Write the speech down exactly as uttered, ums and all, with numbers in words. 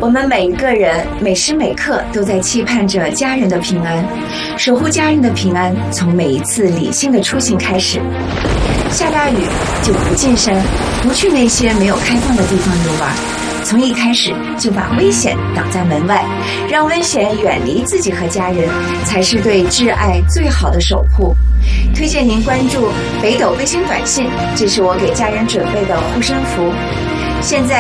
我们每一个人每时每刻都在期盼着家人的平安，守护家人的平安，从每一次理性的出行开始。下大雨就不进山，不去那些没有开放的地方游玩，从一开始就把危险挡在门外，让危险远离自己和家人，才是对挚爱最好的守护。推荐您关注北斗卫星短信，这是我给家人准备的护身符。现在